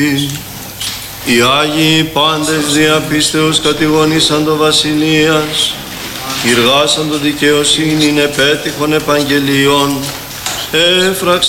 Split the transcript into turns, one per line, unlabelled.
Οι Άγιοι πάντες δια πίστεως κατηγονήσαν το βασιλείας, κυργάσαν το δικαιοσύνην επέτυχων επαγγελιών, έφραξαν